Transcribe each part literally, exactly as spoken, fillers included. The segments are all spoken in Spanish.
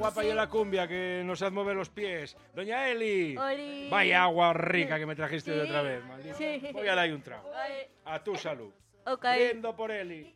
Guapa y la cumbia que nos hace mover los pies. Doña Eli. Oli. Vaya agua rica que me trajiste Sí. de otra vez, maldita. Sí. Voy a darle un trago. Vale. A tu salud. Ok. Brindo por Eli.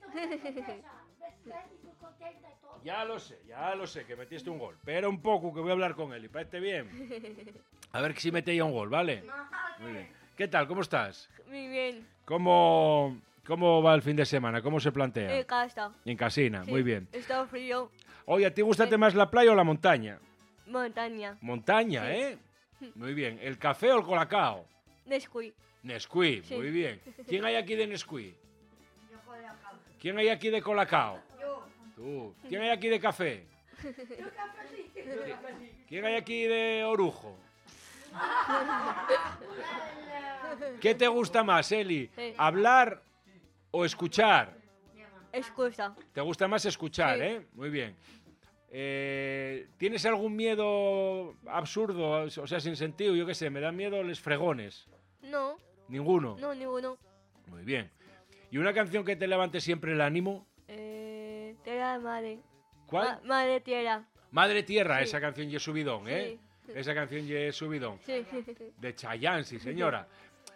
Ya lo sé, ya lo sé, que metiste un gol. Espera un poco que voy a hablar con Eli. ¿Parece bien? A ver si mete ya un gol, ¿vale? Muy bien. ¿Qué tal? ¿Cómo estás? Muy bien. ¿Cómo, cómo va el fin de semana? ¿Cómo se plantea? En casa. En casina, Sí. muy bien. Está frío. Oye, ¿a ti gusta Sí. más la playa o la montaña? Montaña. Montaña, Sí. ¿eh? Muy bien. ¿El café o el colacao? Nesquik. Nesquí, Sí. muy bien. ¿Quién hay aquí de Nesquí? ¿Quién hay aquí de colacao? Tú. ¿Quién hay aquí de café? ¿Quién hay aquí de orujo? ¿Qué te gusta más, Eli? Sí. ¿Hablar o escuchar? Excusa. ¿Te gusta más escuchar, Sí. eh? Muy bien. Eh, ¿Tienes algún miedo absurdo, o sea, sin sentido? Yo qué sé, me dan miedo los fregones. No. ¿Ninguno? No, ninguno. Muy bien. ¿Y una canción que te levante siempre el ánimo? Eh, tierra de madre. ¿Cuál? Ma- madre tierra. Madre Tierra, Sí. esa canción y subidón, ¿eh? Esa canción y subidón. Sí. De Chayanne, sí, señora.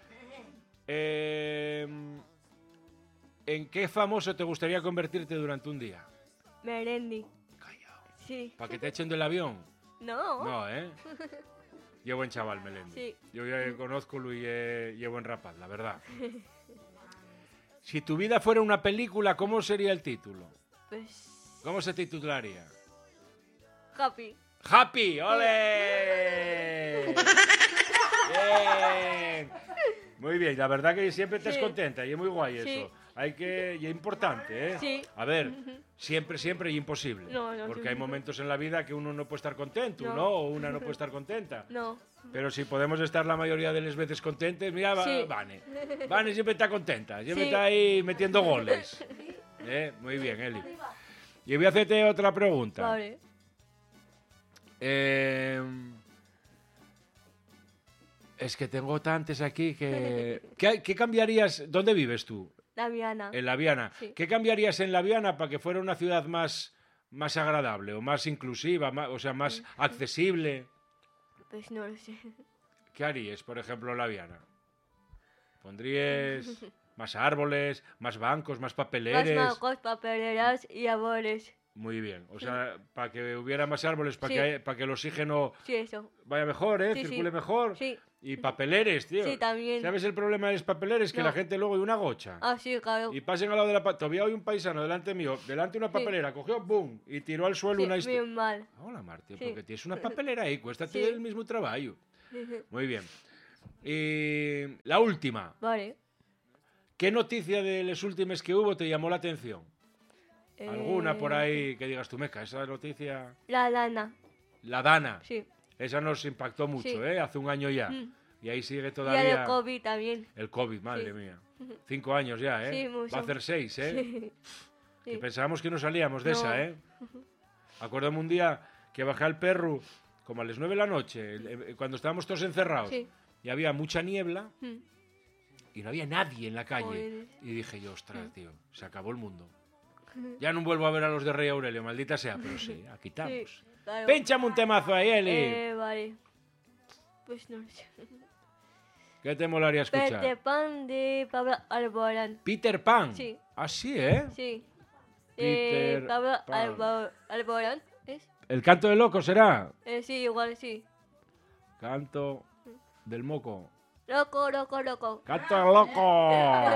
Eh, ¿En qué famoso te gustaría convertirte durante un día? Merendi. Callao. Sí. ¿Para que te echen del avión? No. No, ¿eh? Llevo buen chaval, Melendi. Sí. Yo ya conozco y llevo buen rapaz, la verdad. Si tu vida fuera una película, ¿cómo sería el título? Pues. ¿Cómo se titularía? Happy. ¡Happy! ¡Ole! Bien. Muy bien, la verdad que siempre estás Sí. contenta y es muy guay Sí. eso. Hay que, y es importante, ¿eh? Sí. A ver, siempre, siempre y imposible. No, no, porque sí. hay momentos en la vida que uno no puede estar contento, ¿no? No. O una no puede estar contenta. No. Pero si podemos estar la mayoría de las veces contentes, mira, va- Sí. Vane. Vane siempre está contenta, siempre Sí. está ahí metiendo goles. ¿Eh? Muy bien, Eli. Y voy a hacerte otra pregunta. Vale. Eh, es que tengo tantas aquí que... ¿Qué, qué cambiarías? ¿Dónde vives tú? La Viana. En La Viana. Sí. ¿Qué cambiarías en La Viana para que fuera una ciudad más, más agradable o más inclusiva, más- o sea, más accesible? Pues no lo sé. ¿Qué harías, por ejemplo, en La Viana? ¿Pondrías más árboles, más bancos, más Más papeleres? bancos, papeleras y árboles. Muy bien. O sea, para que hubiera más árboles, para, Sí. que, hay- para que el oxígeno Sí, eso. vaya mejor, ¿eh? Sí, sí. Circule mejor. Sí. Y papeleres, tío. Sí, también. ¿Sabes el problema de los papeleres? Que No. la gente luego de una gocha. Ah, sí, claro. Y pasen al lado de la... pa- Todavía hay un paisano delante mío, delante de una papelera, cogió, ¡boom! Y tiró al suelo Sí, una... histo- bien mal. Hola, Martín, Sí. porque tienes una papelera ahí, cuesta Sí. el mismo trabajo. Muy bien. Y la última. Vale. ¿Qué noticia de las últimas que hubo te llamó la atención? ¿Alguna por Eh, ahí que digas tú, meca, esa noticia? La lana. La Dana. Sí. Esa nos impactó mucho, Sí. ¿eh? Hace un año ya. Mm. Y ahí sigue Y todavía... el COVID también. El COVID, madre Sí. mía. Cinco años ya, ¿eh? Sí, mucho. Va a hacer seis, ¿eh? Sí. Que Sí. pensábamos que no salíamos de No. esa, ¿eh? Acuérdame un día que bajé al perro como a las nueve de la noche, eh, cuando estábamos todos encerrados, Sí. y había mucha niebla Mm. y no había nadie en la calle. Joder. Y dije yo, ostras, tío, se acabó el mundo. Ya no vuelvo a ver a los de Rey Aurelio, maldita sea, pero sí, aquí estamos. Sí, claro. Pénchame un temazo ahí, Eli. Eh, vale. Pues no lo sé. ¿Qué te molaría escuchar? Peter Pan de Pablo Alborán. Peter Pan. Sí. Ah, sí, ¿eh? Sí. Peter eh, Pablo Pan. Albo- Alborán. ¿Es? ¿El canto del loco será? Eh, sí, igual sí. Canto del moco. Loco, loco, loco. ¡Canto del loco!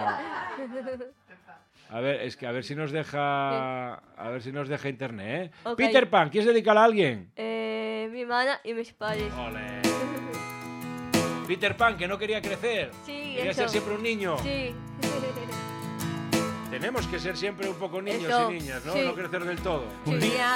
A ver, es que a ver si nos deja. A ver si nos deja internet, ¿eh? Ok. Peter Pan, ¿quieres dedicar a alguien? Eh, mi hermana y mis padres. Ole. Peter Pan, que no quería crecer. Sí, Quería eso. ser siempre un niño. Sí. Tenemos que ser siempre un poco niños Eso, y niñas, ¿no? sí. No crecer del todo. Sí.